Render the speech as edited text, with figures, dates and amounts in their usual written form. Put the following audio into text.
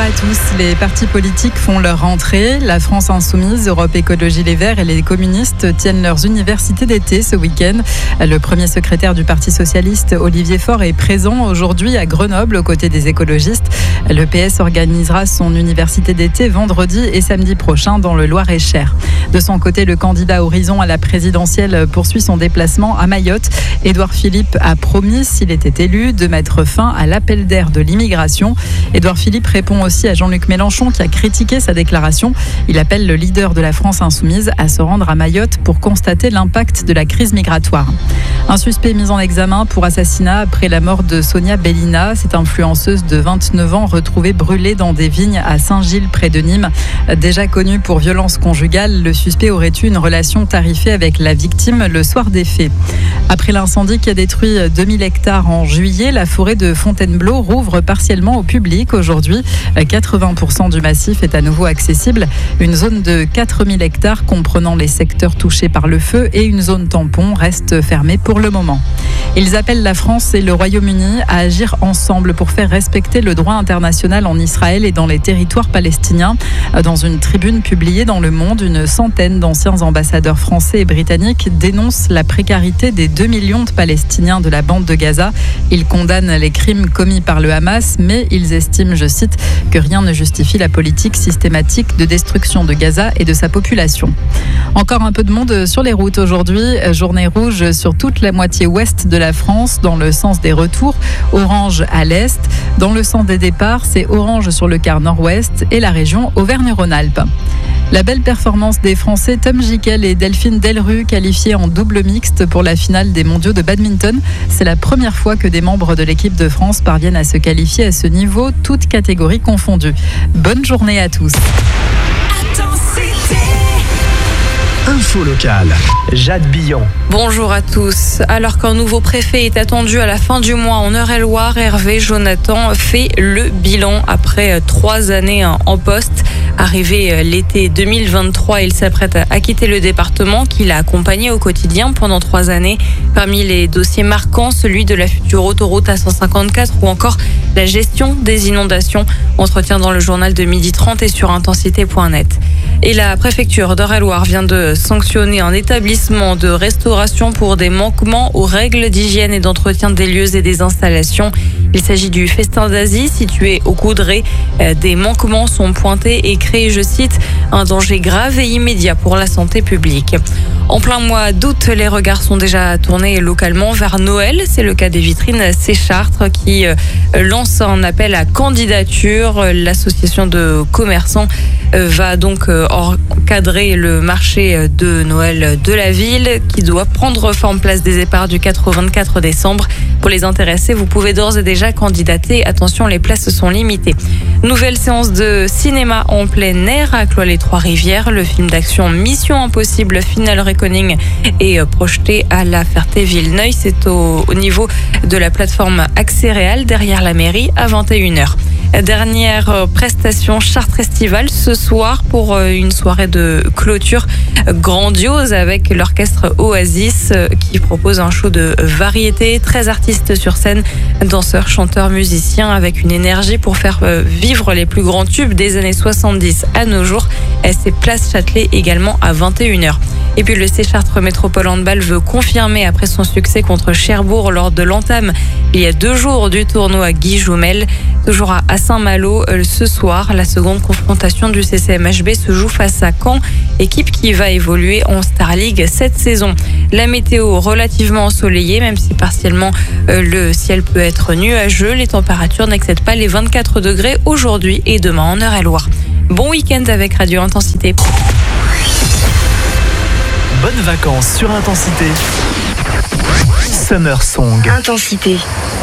à tous. Les partis politiques font leur rentrée. La France Insoumise, Europe Écologie Les Verts et les communistes tiennent leurs universités d'été ce week-end. Le premier secrétaire du Parti socialiste, Olivier Faure, est présent aujourd'hui à Grenoble aux côtés des écologistes. Le PS organisera son université d'été vendredi et samedi prochain dans le Loir-et-Cher. De son côté, le candidat Horizon à la présidentielle poursuit son déplacement à Mayotte. Édouard Philippe a promis, s'il était élu, de mettre fin à l'appel d'air de l'immigration. Édouard Philippe répond aussi à Jean-Luc Mélenchon qui a critiqué sa déclaration. Il appelle le leader de la France Insoumise à se rendre à Mayotte pour constater l'impact de la crise migratoire. Un suspect mis en examen pour assassinat après la mort de Sonia Bellina. Cette influenceuse de 29 ans retrouvée brûlée dans des vignes à Saint-Gilles près de Nîmes. Déjà connu pour violence conjugale, le suspect aurait eu une relation tarifée avec la victime le soir des faits. Après l'incendie qui a détruit 2000 hectares en juillet, la forêt de Fontainebleau rouvre partiellement au public aujourd'hui. 80% du massif est à nouveau accessible. Une zone de 4000 hectares comprenant les secteurs touchés par le feu et une zone tampon reste fermée pour le moment. Ils appellent la France et le Royaume-Uni à agir ensemble pour faire respecter le droit international en Israël et dans les territoires palestiniens. Dans une tribune publiée dans Le Monde, une centaine d'anciens ambassadeurs français et britanniques dénoncent la précarité des 2 millions de Palestiniens de la bande de Gaza. Ils condamnent les crimes commis par le Hamas, mais ils estiment, je cite, que rien ne justifie la politique systématique de destruction de Gaza et de sa population. Encore un peu de monde sur les routes aujourd'hui. Journée rouge sur toute la moitié ouest de la France, dans le sens des retours. Orange à l'est. Dans le sens des départs, c'est orange sur le quart nord-ouest et la région Auvergne-Rhône-Alpes. La belle performance des Français Tom Gickel et Delphine Delru, qualifiés en double mixte pour la finale des mondiaux de badminton. C'est la première fois que des membres de l'équipe de France parviennent à se qualifier à ce niveau, toutes catégories confondues. Bonne journée à tous. Info locale, Jade Billon. Bonjour à tous. Alors qu'un nouveau préfet est attendu à la fin du mois en Eure-et-Loire, Hervé Jonathan fait le bilan après 3 années en poste. Arrivé l'été 2023, il s'apprête à quitter le département qu'il a accompagné au quotidien pendant 3 années. Parmi les dossiers marquants, celui de la future autoroute A154 ou encore la gestion des inondations. Entretien dans le journal de 12h30 et sur intensité.net. Et la préfecture d'Eure-et-Loire vient de sanctionner un établissement de restauration pour des manquements aux règles d'hygiène et d'entretien des lieux et des installations. Il s'agit du Festin d'Asie situé au Coudray. Des manquements sont pointés et créent, je cite, un danger grave et immédiat pour la santé publique. En plein mois d'août, les regards sont déjà tournés localement vers Noël. C'est le cas des vitrines Séchartres qui lance un appel à candidature. L'association de commerçants va donc encadrer le marché de Noël de la ville qui doit prendre forme place des Éparts du 4 au 24 décembre. Pour les intéressés, vous pouvez d'ores et déjà candidater. Attention, les places sont limitées. Nouvelle séance de cinéma en plein air à Cloix-les-Trois-Rivières. Le film d'action Mission Impossible Final Reckoning est projeté à la Ferté-Villeneuve. C'est au niveau de la plateforme Accès Réal derrière la mairie à 21h. Dernière prestation Chartres Estival ce soir pour une soirée de clôture grandiose avec l'orchestre Oasis qui propose un show de variété, 13 artistes sur scène, danseurs, chanteurs, musiciens avec une énergie pour faire vivre les plus grands tubes des années 70 à nos jours. C'est Place Châtelet également à 21h. Et puis le Séchartres Métropole Handball veut confirmer après son succès contre Cherbourg lors de l'entame il y a 2 jours du tournoi Guy Joumel. Toujours à Saint-Malo ce soir, la seconde confrontation du CCMHB se joue face à Caen, équipe qui va évoluer en Star League cette saison. La météo relativement ensoleillée, même si partiellement le ciel peut être nuageux. Les températures n'excèdent pas les 24 degrés aujourd'hui et demain en Eure-et-Loire. Bon week-end avec Radio Intensité. Bonnes vacances sur Intensité. Summer Song. Intensité.